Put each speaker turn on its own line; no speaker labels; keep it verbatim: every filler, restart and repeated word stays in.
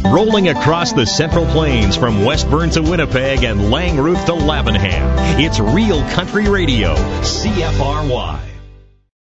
Rolling across the Central Plains from Westburn to Winnipeg and Langrooth to Lavenham. It's Real Country Radio, C F R Y.